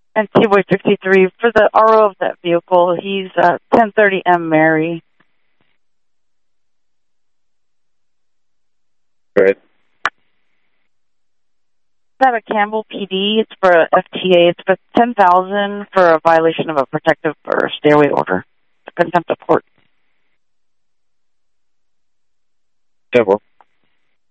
And T-Boy 63, for the RO of that vehicle, he's 1030 M. Mary. Right. I have a Campbell PD. It's for a FTA. It's for $10,000 for a violation of a protective or stairway order. Contempt of court. 10-4.